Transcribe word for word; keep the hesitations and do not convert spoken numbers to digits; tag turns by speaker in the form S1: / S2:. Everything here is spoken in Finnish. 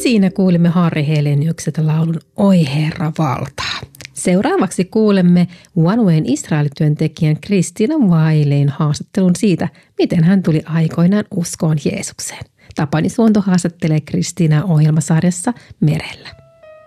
S1: Siinä kuulimme Harri Heleniukselta laulun Oi Herra valtaa. Seuraavaksi kuulemme One Wayn Israel-työntekijän Kristiina Waileen haastattelun siitä, miten hän tuli aikoinaan uskoon Jeesukseen. Tapani Suonto haastattelee Kristiinaa ohjelmasarjassa Merellä.